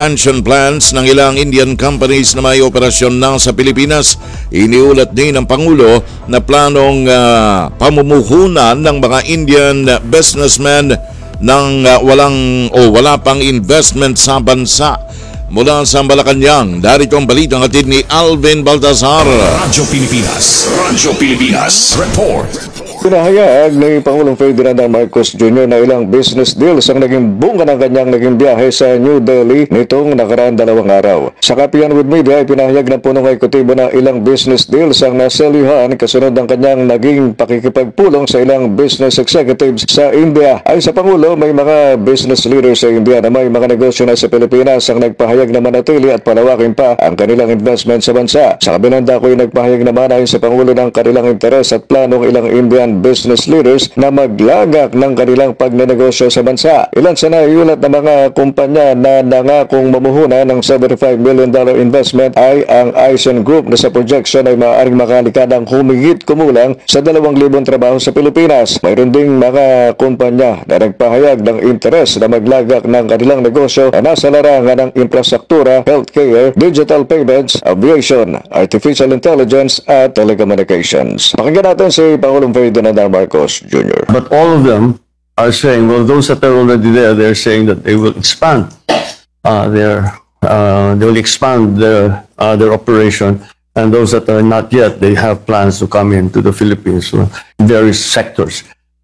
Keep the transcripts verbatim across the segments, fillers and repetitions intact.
expansion plans ng ilang Indian companies na may operasyon na sa Pilipinas. Iniulat din ng Pangulo na planong uh, pamumuhunan ng mga Indian businessmen ng uh, walang o wala pang investment sa bansa. Mula sa Malacanang, darito ang balitang hatid ni Alvin Baltazar. Radyo Pilipinas. Radyo Pilipinas. Report. Pinahayag ni Pangulong Ferdinand Marcos Junior na ilang business deals ang naging bunga ng kanyang naging biyahe sa New Delhi nitong nakaraan dalawang araw. Sa kapihan with media, ipinahayag ng punong ekutibo na ilang business deals ang naselyuhan kasunod ng kanyang naging pakikipagpulong sa ilang business executives sa India. Ay sa Pangulo, may mga business leaders sa India na may mga negosyo na sa Pilipinas ang nagpahayag na manatili at palawakin pa ang kanilang investment sa bansa. Sa kabilang dako ay nagpahayag naman ayon sa Pangulo ng kanilang interes at planong ilang Indian business leaders na maglagak ng kanilang pagnenegosyo sa bansa. Ilan sa naiulat na mga kumpanya na nangakong mamuhuna ng seventy-five million dollar investment ay ang Aisin Group na sa projection ay maaaring makalikad ng humigit kumulang sa dalawang libong trabaho sa Pilipinas. Mayroon ding mga kumpanya na nagpahayag ng interes na maglagak ng kanilang negosyo na nasa larangan ng infrastruktura, healthcare, digital payments, aviation, artificial intelligence at telecommunications. Pakinggan natin si Pangulong Ferdinand Marcos Junior But all of them are saying, well, those that are already there, they're saying that they will expand uh, their, uh, they will expand their, uh, their operation. And those that are not yet, they have plans to come into the Philippines in various sectors.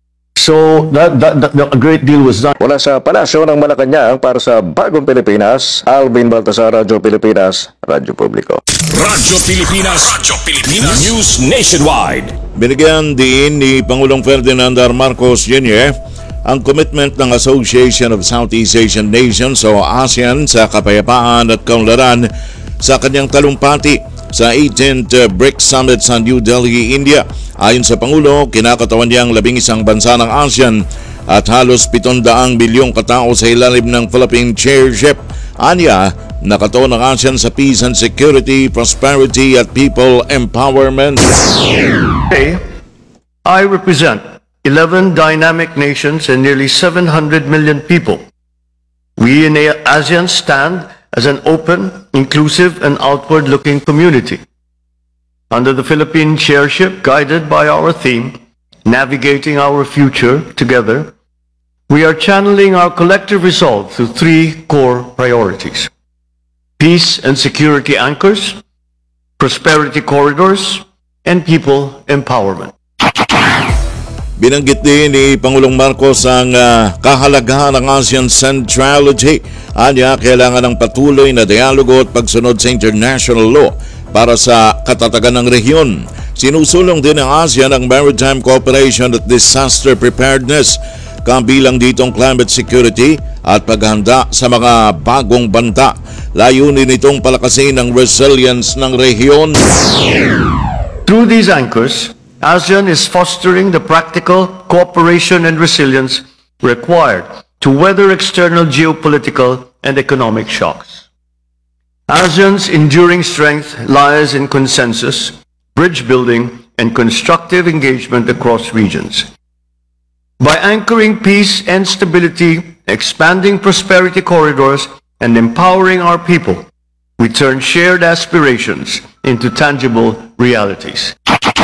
So that, that, that a great deal was done. Mula sa Palasyo ng Malacanang para sa Bagong Pilipinas, Alvin Baltazar, Radyo Pilipinas, Radyo Publiko. Radyo Pilipinas. Radyo Pilipinas. News Nationwide. Binigyan din ni Pangulong Ferdinand R. Marcos Junior ang commitment ng Association of Southeast Asian Nations o ASEAN sa kapayapaan at kaunlaran sa kanyang talumpati sa eighteenth BRICS Summit sa New Delhi, India. Ayon sa Pangulo, kinakatawan niya ang labing isang bansa ng ASEAN at halos pitong-daang bilyong katao sa ilalim ng Philippine chairship. Anya, nakataon ng ASEAN sa peace and security, prosperity at people empowerment. Today, I represent eleven dynamic nations and nearly seven hundred million people. We in ASEAN stand as an open, inclusive, and outward-looking community. Under the Philippine chairship, guided by our theme, Navigating Our Future Together, we are channeling our collective resolve through three core priorities: peace and security anchors, prosperity corridors, and people empowerment. Binanggit din ni Pangulong Marcos ang uh, kahalagahan ng ASEAN centrality. Anya, kailangan ng patuloy na dialogo at pagsunod sa international law para sa katatagan ng rehiyon. Sinusulong din ng ASEAN ang maritime cooperation at disaster preparedness, kabilang ditong climate security at paghahanda sa mga bagong banta. Layunin nitong palakasin ang resilience ng rehiyon. Through these anchors, ASEAN is fostering the practical cooperation and resilience required to weather external geopolitical and economic shocks. ASEAN's enduring strength lies in consensus, bridge building, and constructive engagement across regions. By anchoring peace and stability, expanding prosperity corridors, and empowering our people, we turn shared aspirations into tangible realities.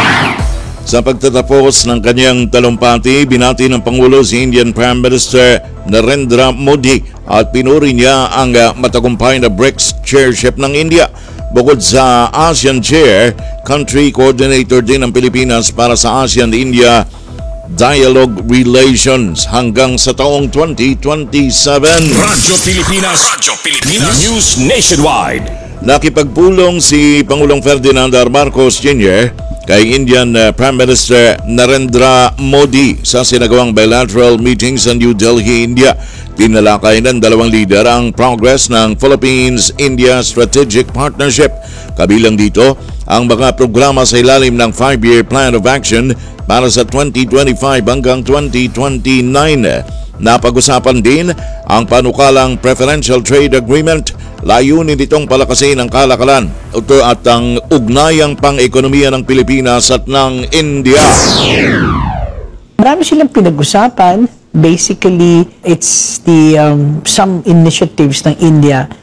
Sa pagtatapos ng kanyang talumpati, binati ng Pangulo si Indian Prime Minister Narendra Modi at pinuri niya ang uh, matagumpay na BRICS chairship ng India. Bukod sa ASEAN Chair, country coordinator din ng Pilipinas para sa ASEAN-India Dialogue Relations hanggang sa taong twenty twenty-seven. Radyo Pilipinas. Radyo Pilipinas. News Nationwide. Nakipagpulong si Pangulong Ferdinand R. Marcos Junior kay Indian uh, Prime Minister Narendra Modi sa sinagawang bilateral meeting sa New Delhi, India. Tinalakay ng dalawang lider ang progress ng Philippines-India Strategic Partnership. Kabilang dito ang mga programa sa ilalim ng five-year Plan of Action para sa twenty twenty-five hanggang twenty twenty-nine. Napag-usapan din ang panukalang Preferential Trade Agreement. Layunin itong palakasin ang kalakalan at ang ugnayang pang-ekonomiya ng Pilipinas at ng India. Marami silang pinag-usapan. Basically, it's the um, some initiatives ng India